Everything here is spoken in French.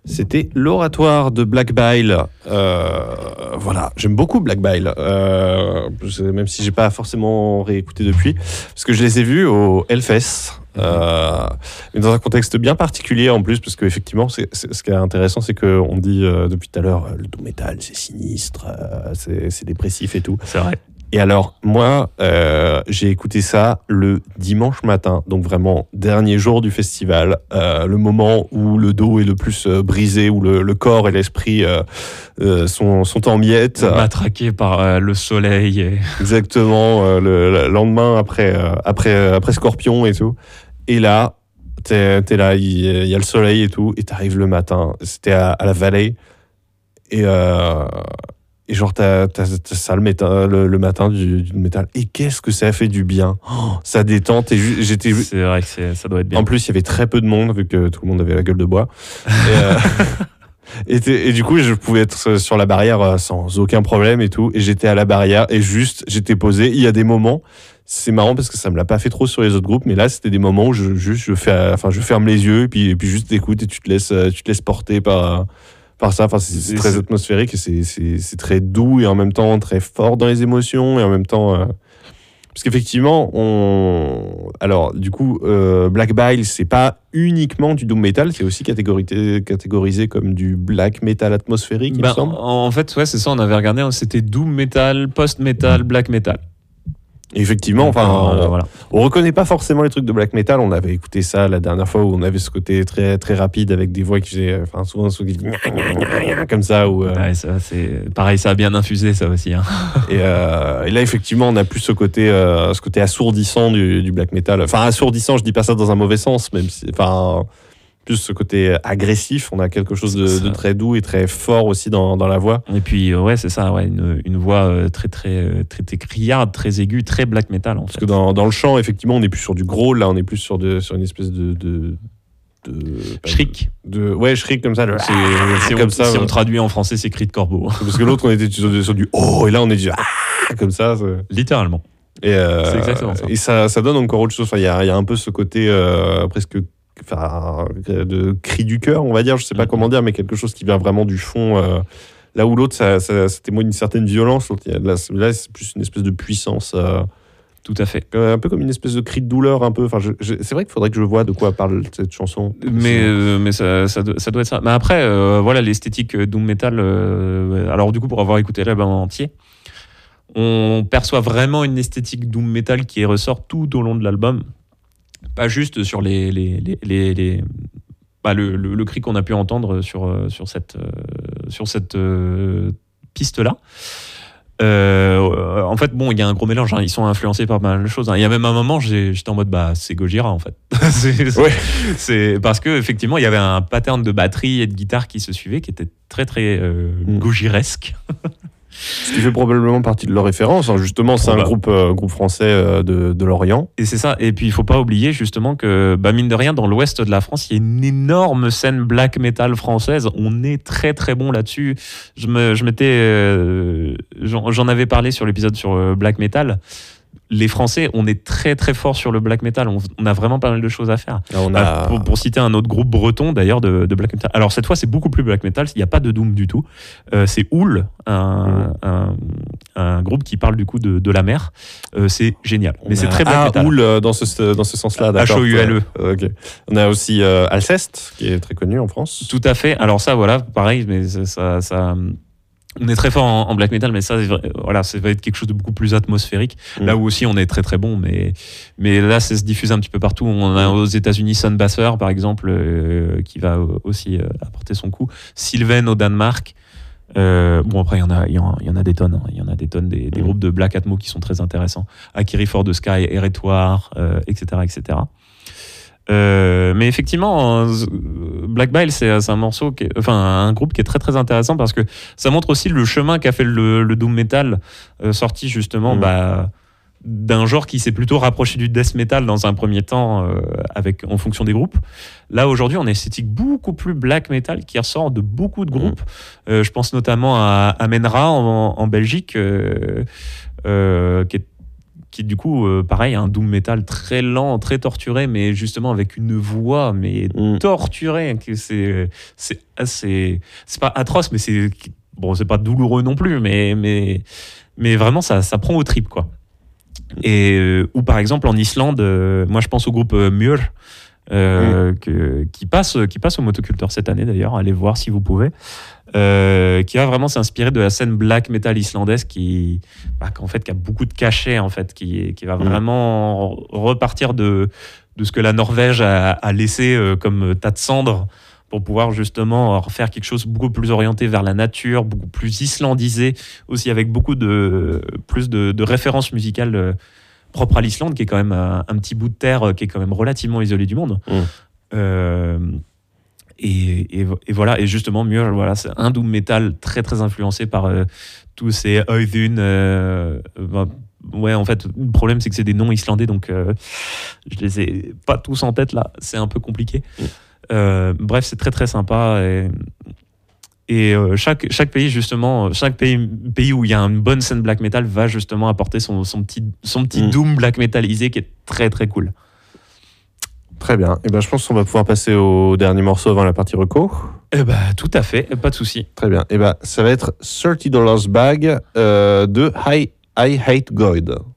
C'était l'oratoire de Black Bile. Voilà, j'aime beaucoup Black Bile, même si j'ai pas forcément réécouté depuis, parce que je les ai vus au Hellfest, mais dans un contexte bien particulier en plus, parce qu'effectivement, ce qui est intéressant, c'est qu'on dit depuis tout à l'heure, le doom metal, c'est sinistre, c'est dépressif et tout. C'est vrai. Et alors, moi, j'ai écouté ça le dimanche matin, donc vraiment dernier jour du festival, le moment où le dos est le plus brisé, où le corps et l'esprit sont en miettes. Matraqué par le soleil. Exactement, le lendemain après Scorpion et tout. Et là, t'es là, il y a le soleil et tout, et t'arrives le matin. C'était à la Vallée. Et genre, t'as ça le matin du métal. Et qu'est-ce que ça a fait du bien. Ça détend. C'est vrai que ça doit être bien. En plus, il y avait très peu de monde, vu que tout le monde avait la gueule de bois. Et du coup, je pouvais être sur la barrière sans aucun problème et tout. Et j'étais à la barrière et juste, j'étais posé. Il y a des moments, c'est marrant parce que ça me l'a pas fait trop sur les autres groupes, mais là, c'était des moments où je ferme les yeux et puis juste t'écoutes et tu te laisses porter par ça. Enfin, c'est très atmosphérique et c'est très doux et en même temps très fort dans les émotions et en même temps parce qu'effectivement alors du coup Black Bile, c'est pas uniquement du doom metal, c'est aussi catégorisé comme du black metal atmosphérique, il me semble. En fait, ouais, c'est ça, on avait regardé, c'était doom metal, post metal, black metal. Et effectivement, on reconnaît pas forcément les trucs de black metal. On avait écouté ça la dernière fois où on avait ce côté très très rapide avec des voix qui faisaient, souvent qui disaient comme ça. Ouais, ça, c'est pareil, ça a bien infusé ça aussi. Hein. Et là, effectivement, on a plus ce côté assourdissant du black metal. Enfin, assourdissant, je dis pas ça dans un mauvais sens, même si, plus ce côté agressif. On a quelque chose de très doux et très fort aussi dans la voix. Et puis, ouais, c'est ça, ouais, une voix très, très, très, très criarde, très aiguë, très black metal. Parce que dans le chant, effectivement, on n'est plus sur du growl, là, on est plus sur une espèce de shriek. Shriek comme ça. Si on traduit en français, c'est cri de corbeau. Parce que l'autre, on était sur du oh, et là, on est du comme ça. Littéralement. Et, c'est exactement ça. Et ça donne encore autre chose. Il y a un peu ce côté presque de cri du cœur, on va dire, je sais pas comment dire, mais quelque chose qui vient vraiment du fond, là où l'autre ça témoigne une certaine violence, là c'est plus une espèce de puissance, tout à fait, un peu comme une espèce de cri de douleur un peu. C'est vrai qu'il faudrait que je vois de quoi parle cette chanson, mais ça doit être ça. Mais après voilà, l'esthétique doom metal, alors du coup, pour avoir écouté l'album entier, on perçoit vraiment une esthétique doom metal qui ressort tout au long de l'album. Pas juste sur le cri qu'on a pu entendre sur cette piste-là. En fait, bon, il y a un gros mélange. Hein. Ils sont influencés par pas mal de choses. Hein. Il y a même un moment, j'étais en mode, c'est Gojira en fait. C'est parce que effectivement, il y avait un pattern de batterie et de guitare qui se suivait, qui était très très gojiresque. Ce qui fait probablement partie de leur référence, hein. Justement, c'est un groupe français de Lorient. Et c'est ça. Et puis, il ne faut pas oublier justement que, mine de rien, dans l'ouest de la France, il y a une énorme scène black metal française. On est très, très bon là-dessus. J'en avais parlé sur l'épisode sur black metal. Les Français, on est très très fort sur le black metal. On a vraiment pas mal de choses à faire. Pour citer un autre groupe breton d'ailleurs de black metal. Alors cette fois, c'est beaucoup plus black metal. Il n'y a pas de doom du tout. C'est Houle, un groupe qui parle du coup de la mer. C'est génial. Mais c'est très black metal. Houle dans ce sens-là. D'accord. H-O-U-L-E. Okay. On a aussi Alceste qui est très connu en France. Tout à fait. Alors ça, voilà, pareil, mais ça on est très fort en black metal, mais ça va être quelque chose de beaucoup plus atmosphérique. Là où aussi on est très très bon, mais là ça se diffuse un petit peu partout. On a aux États-Unis Sunbasser par exemple qui va aussi apporter son coup. Sylvain au Danemark. Bon après il y en a des tonnes. Il y en a des tonnes des groupes de black atmo qui sont très intéressants. Akiri for the Sky, Eretoire, etc. Mais effectivement, Black Bile, c'est un morceau, un groupe qui est très très intéressant parce que ça montre aussi le chemin qu'a fait le doom metal, sorti justement d'un genre qui s'est plutôt rapproché du death metal dans un premier temps, en fonction des groupes. Là aujourd'hui, on a une esthétique beaucoup plus black metal qui ressort de beaucoup de groupes. Je pense notamment à Amenra en Belgique, qui du coup, pareil, un doom metal très lent, très torturé, mais justement avec une voix mais torturée. C'est pas atroce, mais c'est pas douloureux non plus, mais vraiment ça prend aux tripes, quoi. Et ou par exemple en Islande, moi je pense au groupe Mur. Qui passe au Motoculteur cette année d'ailleurs, allez voir si vous pouvez, qui va vraiment s'inspirer de la scène black metal islandaise qui a beaucoup de cachet en fait, qui va vraiment repartir de ce que la Norvège a laissé comme tas de cendres pour pouvoir justement refaire quelque chose beaucoup plus orienté vers la nature, beaucoup plus islandisé aussi, avec beaucoup plus de références musicales propre à l'Islande, qui est quand même un petit bout de terre qui est quand même relativement isolé du monde. Et voilà, et justement Mur, voilà, c'est un doom metal très très influencé par tous ces Auðun. Ouais, en fait, le problème c'est que c'est des noms islandais, donc je les ai pas tous en tête là, c'est un peu compliqué. Bref, c'est très très sympa. Et chaque pays, justement, chaque pays où il y a une bonne scène black metal va justement apporter son petit doom black metalisé qui est très très cool. Très bien. Et ben, je pense qu'on va pouvoir passer au dernier morceau avant la partie reco. Tout à fait, pas de souci. Très bien. Et ben, ça va être $30 Bag de I Hate God.